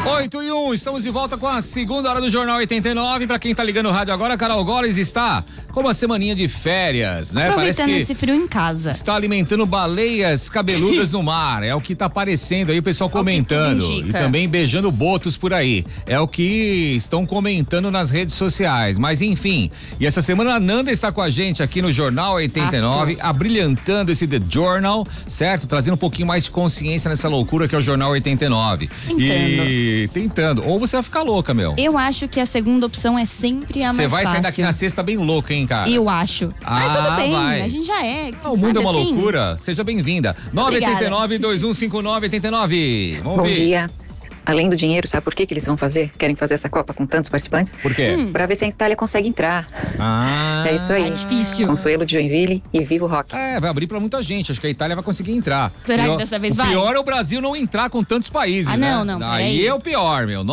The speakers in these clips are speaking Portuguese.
8:01, estamos de volta com a segunda hora do Jornal 89. Pra quem tá ligando o rádio agora, Carol Goles está com uma semaninha de férias, né? Aproveitando esse frio em casa. Está alimentando baleias cabeludas no mar. É o que tá aparecendo aí, o pessoal comentando. E também beijando botos por aí. É o que estão comentando nas redes sociais. Mas enfim, e essa semana a Nanda está com a gente aqui no Jornal 89, abrilhantando esse The Journal, certo? Trazendo um pouquinho mais de consciência nessa loucura que é o Jornal 89. Tentando. Ou você vai ficar louca, meu. Eu acho que a segunda opção é sempre a mais fácil. Você vai sair daqui na sexta bem louca, hein, cara? Eu acho. Mas tudo bem, a gente já é. O mundo é uma loucura. Seja bem-vinda. 989-2159-89. Vamos ver. Bom dia. Além do dinheiro, sabe por que eles vão fazer? Querem fazer essa Copa com tantos participantes? Por quê? Pra ver se a Itália consegue entrar. É isso aí. É difícil. Consuelo de Joinville e viva o rock. Vai abrir pra muita gente. Acho que a Itália vai conseguir entrar. Será que dessa vez vai? O pior é o Brasil não entrar com tantos países, né? Não. Aí é o pior, meu.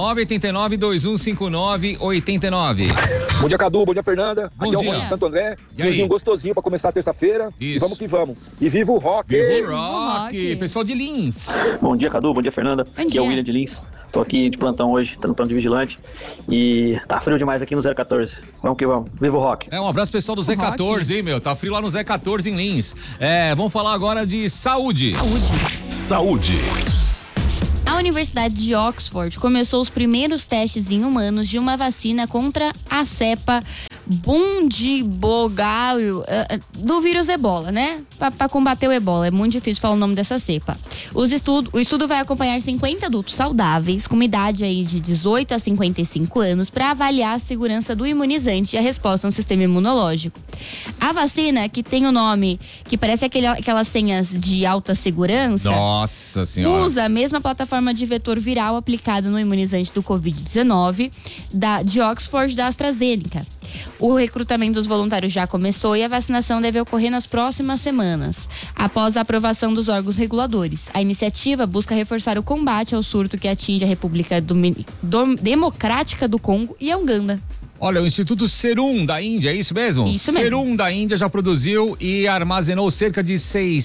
989-2159-89. Bom dia, Cadu. Bom dia, Fernanda. Bom Aqui dia. é o Rony Santo André. Friozinho gostosinho pra começar a terça-feira. Isso. E vamos que vamos. E viva o rock! Viva o rock! Pessoal de Lins. Bom dia, Cadu. Bom dia, Fernanda. Aqui é o William de Lins. Tô aqui de plantão hoje, tô no plano de vigilante. E tá frio demais aqui no 014. Vamos que vamos. Viva o rock. Um abraço pessoal do Z14, hein, meu? Tá frio lá no Z14 em Lins. Vamos falar agora de saúde. Saúde. A Universidade de Oxford começou os primeiros testes em humanos de uma vacina contra a cepa Bundibugyo do vírus Ebola, né? Para combater o Ebola. É muito difícil falar o nome dessa cepa. O estudo vai acompanhar 50 adultos saudáveis com idade aí de 18 a 55 anos para avaliar a segurança do imunizante e a resposta no sistema imunológico. A vacina, que tem o nome que parece aquelas senhas de alta segurança, nossa senhora, usa a mesma plataforma de vetor viral aplicada no imunizante do Covid-19 de Oxford da AstraZeneca. O recrutamento dos voluntários já começou e a vacinação deve ocorrer nas próximas semanas, após a aprovação dos órgãos reguladores. A iniciativa busca reforçar o combate ao surto que atinge a República Democrática do Congo e a Uganda. Olha, o Instituto Serum da Índia, é isso mesmo? Isso mesmo. Serum da Índia já produziu e armazenou cerca de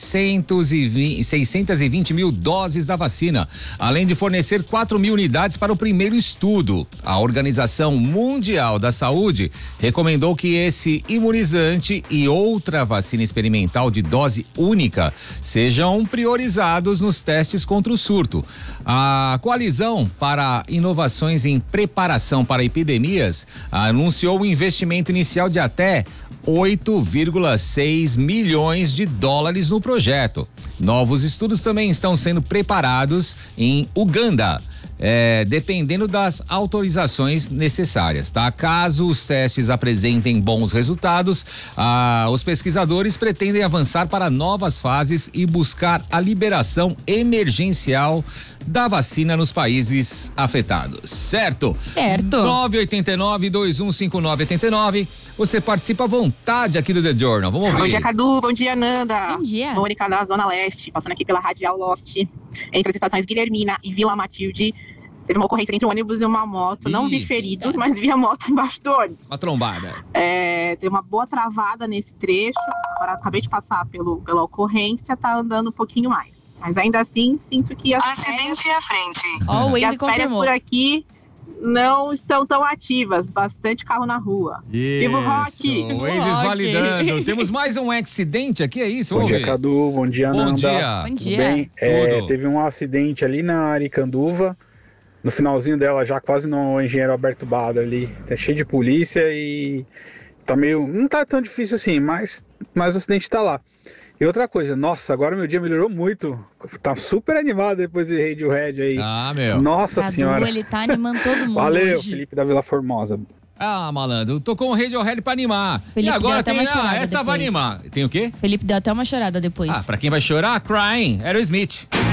620 mil doses da vacina, além de fornecer 4 mil unidades para o primeiro estudo. A Organização Mundial da Saúde recomendou que esse imunizante e outra vacina experimental de dose única sejam priorizados nos testes contra o surto. A Coalizão para Inovações em Preparação para Epidemias anunciou um investimento inicial de até 8,6 milhões de dólares no projeto. Novos estudos também estão sendo preparados em Uganda, dependendo das autorizações necessárias, tá? Caso os testes apresentem bons resultados, os pesquisadores pretendem avançar para novas fases e buscar a liberação emergencial da vacina nos países afetados, certo? Certo. 989-2159-89. Você participa à vontade aqui do The Journal. Vamos ver. Bom dia, Cadu. Bom dia, Nanda. Bom dia. Mônica da Zona Leste, passando aqui pela Radial Lost, entre as estações Guilhermina e Vila Matilde. Teve uma ocorrência entre um ônibus e uma moto. Não vi feridos, mas vi a moto embaixo do ônibus. Uma trombada. Tem uma boa travada nesse trecho. Agora, acabei de passar pela ocorrência, tá andando um pouquinho mais. Mas ainda assim, sinto que as férias à frente. E as férias por aqui não estão tão ativas. Bastante carro na rua. Viva o rock! O Waze validando. Temos mais um acidente aqui, é isso? Bom dia, Cadu. Bom dia, Nanda. Bom dia. Bom dia. Tudo bem? Teve um acidente ali na Aricanduva. No finalzinho dela, já quase no Engenheiro Alberto Bada ali. Tá cheio de polícia e tá meio... Não tá tão difícil assim, mas o acidente tá lá. E outra coisa, nossa, agora meu dia melhorou muito. Tá super animado depois de Radiohead aí. Meu. Nossa Cadu, senhora. Ele tá animando todo mundo. Valeu, hoje. Felipe da Vila Formosa. Malandro, tocou um Radiohead pra animar. Felipe e agora deu até tem uma chorada essa depois. vai animar. Tem o quê? Felipe deu até uma chorada depois. Pra quem vai chorar, Crying, Aerosmith.